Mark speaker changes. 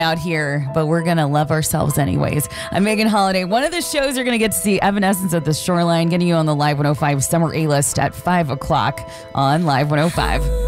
Speaker 1: out here, but we're going to love ourselves anyways. I'm Megan Holiday. One of the shows you're going to get to see Evanescence at the Shoreline, getting you on the Live 105 Summer A-List at 5 o'clock on Live 105.